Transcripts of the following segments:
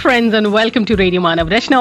friends and welcome to radio Manav Rachna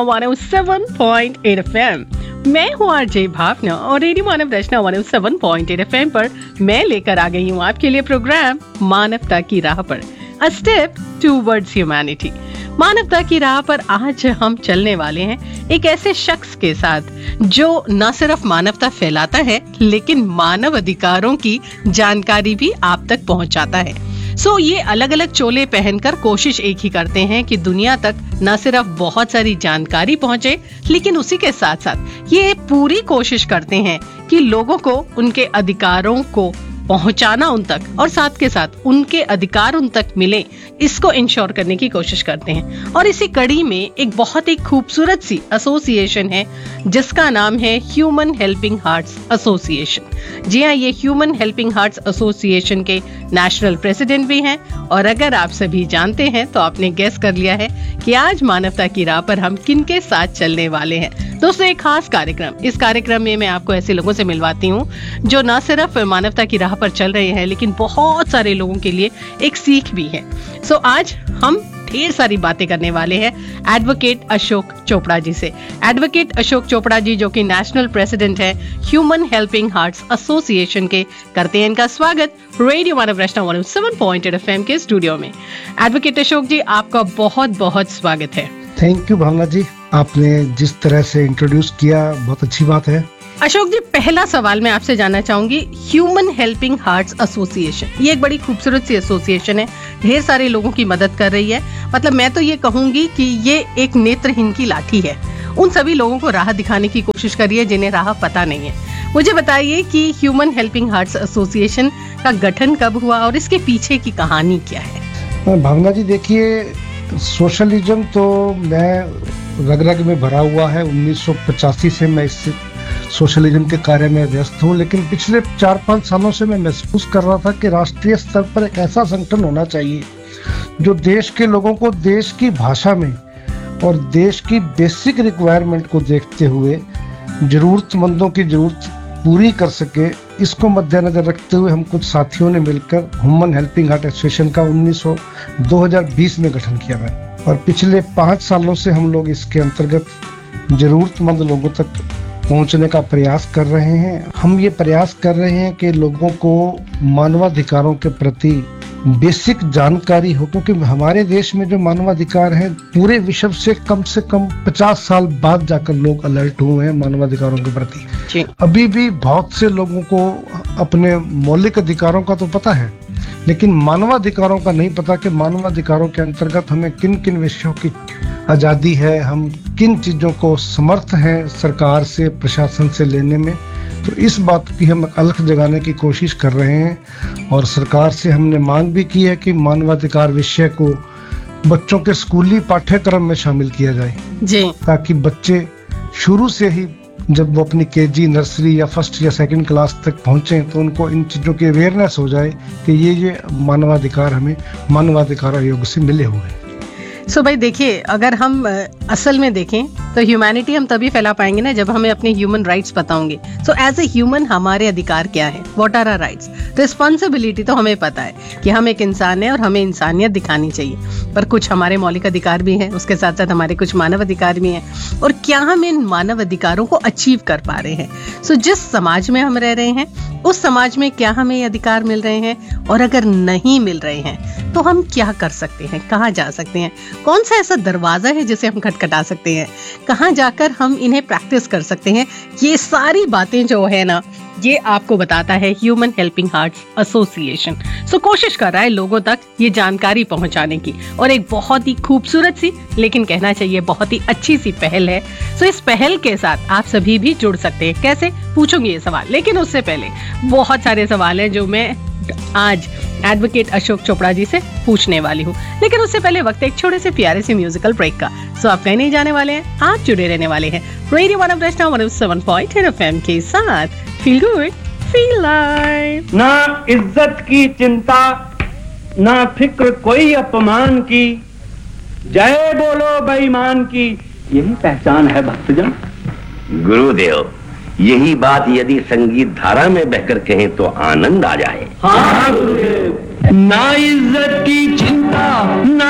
107.8 FM। मैं हूँ RJ भावना और रेडियो मानव रचना 107.8 FM पर मैं लेकर आ गई हूँ आपके लिए प्रोग्राम मानवता की राह पर, अ स्टेप टूवर्ड्स ह्यूमैनिटी। मानवता की राह पर आज हम चलने वाले हैं एक ऐसे शख्स के साथ जो न सिर्फ मानवता फैलाता है लेकिन मानव अधिकारों की जानकारी भी आप तक पहुंचाता है। ये अलग अलग चोले पहनकर कोशिश एक ही करते हैं कि दुनिया तक न सिर्फ बहुत सारी जानकारी पहुंचे लेकिन उसी के साथ साथ ये पूरी कोशिश करते हैं कि लोगों को उनके अधिकारों को पहुंचाना उन तक और साथ के साथ उनके अधिकार उन तक मिले, इसको इंश्योर करने की कोशिश करते हैं। और इसी कड़ी में एक बहुत ही खूबसूरत सी एसोसिएशन है जिसका नाम है ह्यूमन हेल्पिंग हार्ट्स एसोसिएशन। जी हाँ, ये ह्यूमन हेल्पिंग हार्ट्स एसोसिएशन के नेशनल प्रेसिडेंट भी हैं। और अगर आप सभी जानते हैं तो आपने गेस कर लिया है कि आज मानवता की राह पर हम किनके साथ चलने वाले हैं। दोस्तों, एक खास कार्यक्रम, इस कार्यक्रम में मैं आपको ऐसे लोगों से मिलवाती हूँ जो न सिर्फ मानवता की राह पर चल रहे हैं लेकिन बहुत सारे लोगों के लिए एक सीख भी है। आज हम ढेर सारी बातें करने वाले हैं एडवोकेट अशोक चोपड़ा जी से। एडवोकेट अशोक चोपड़ा जी जो कि नेशनल प्रेसिडेंट है ह्यूमन हेल्पिंग हार्ट्स एसोसिएशन के, करते हैं इनका स्वागत रेडियो मानव रचना 107.8 FM के स्टूडियो में। एडवोकेट अशोक जी, आपका बहुत बहुत स्वागत है। थैंक यू भावना जी, आपने जिस तरह से इंट्रोड्यूस किया बहुत अच्छी बात है। अशोक जी, पहला सवाल मैं आपसे जानना चाहूंगी, ह्यूमन हेल्पिंग हार्ट्स एसोसिएशन ये एक बड़ी खूबसूरत सी एसोसिएशन है, ढेर सारे लोगों की मदद कर रही है। मतलब मैं तो ये कहूंगी कि ये एक नेत्रहीन की लाठी है, उन सभी लोगों को राह दिखाने की कोशिश कर रही है जिन्हें राह पता नहीं है। मुझे बताइए कि ह्यूमन हेल्पिंग हार्ट्स एसोसिएशन का गठन कब हुआ और इसके पीछे की कहानी क्या है? भावना जी, देखिए, सोशलिज्म तो मैं रग रग में भरा हुआ है। 1985 से मैं इस सोशलिज्म के कार्य में व्यस्त हूँ, लेकिन पिछले 4-5 सालों से मैं महसूस कर रहा था कि राष्ट्रीय स्तर पर एक ऐसा संगठन होना चाहिए जो देश के लोगों को देश की भाषा में और देश की बेसिक रिक्वायरमेंट को देखते हुए जरूरतमंदों की जरूरत पूरी कर सके। इसको मद्देनजर रखते हुए हम कुछ साथियों ने मिलकर ह्यूमन हेल्पिंग हार्ट एसोसिएशन का 2020 में गठन किया है और पिछले 5 सालों से हम लोग इसके अंतर्गत जरूरतमंद लोगों तक पहुंचने का प्रयास कर रहे हैं। हम ये प्रयास कर रहे हैं कि लोगों को मानवाधिकारों के प्रति बेसिक जानकारी हो, क्योंकि हमारे देश में जो मानवाधिकार हैं पूरे विश्व से कम 50 साल बाद जाकर लोग अलर्ट हुए हैं मानवाधिकारों के प्रति। अभी भी बहुत से लोगों को अपने मौलिक अधिकारों का तो पता है लेकिन मानवाधिकारों का नहीं पता कि मानवाधिकारों के अंतर्गत हमें किन किन विषयों की आज़ादी है, हम किन चीज़ों को समर्थ हैं सरकार से, प्रशासन से लेने में। तो इस बात की हम अलख जगाने की कोशिश कर रहे हैं और सरकार से हमने मांग भी की है कि मानवाधिकार विषय को बच्चों के स्कूली पाठ्यक्रम में शामिल किया जाए जी, ताकि बच्चे शुरू से ही जब वो अपनी केजी, नर्सरी या फर्स्ट या सेकंड क्लास तक पहुंचे तो उनको इन चीज़ों की अवेयरनेस हो जाए कि ये मानवाधिकार हमें मानवाधिकार आयोग से मिले हुए हैं। भाई देखिए, अगर हम असल में देखें तो ह्यूमैनिटी हम तभी फैला पाएंगे ना जब हमें अपने ह्यूमन राइट्स पता होंगे। एज ए ह्यूमन हमारे अधिकार क्या है, what are our rights. Responsibility तो हमें पता है कि हम एक इंसान है और हमें इंसानियत दिखानी चाहिए, पर कुछ हमारे मौलिक अधिकार भी हैं, उसके साथ साथ हमारे कुछ मानव अधिकार भी हैं। और क्या हम इन मानव अधिकारों को अचीव कर पा रहे हैं? जिस समाज में हम रह रहे हैं उस समाज में क्या हमें ये अधिकार मिल रहे हैं, और अगर नहीं मिल रहे हैं तो हम क्या कर सकते हैं, कहाँ जा सकते हैं, कौन सा ऐसा दरवाजा है जिसे हम खटखटा सकते हैं, कहाँ जाकर हम इन्हें प्रैक्टिस कर सकते हैं। ये सारी बातें जो है ना, ये आपको बताता है ह्यूमन हेल्पिंग हार्ट्स एसोसिएशन। कोशिश कर रहा है लोगों तक ये जानकारी पहुंचाने की और एक बहुत ही खूबसूरत सी, लेकिन कहना चाहिए बहुत ही अच्छी सी पहल है। इस पहल के साथ आप सभी भी जुड़ सकते हैं। कैसे, पूछूंगी ये सवाल, लेकिन उससे पहले बहुत सारे सवाल हैं जो मैं आज एडवोकेट अशोक चोपड़ा जी से पूछने वाली हूँ, लेकिन उससे पहले वक्त एक छोटे से प्यारे से म्यूजिकल ब्रेक का। आप कहीं नहीं जाने वाले हैं, आप जुड़े रहने वाले हैं रेडियो मानव रचना 107.8 FM के साथ। Feel good, feel live. ना इज्जत की चिंता, ना फिक्र कोई अपमान की, जय बोलो बेईमान की, यही पहचान है भक्तजन। गुरुदेव, यही बात यदि संगीत धारा में बहकर कहें तो आनंद आ जाए। हाँ गुरुदेव, ना इज्जत की चिंता, ना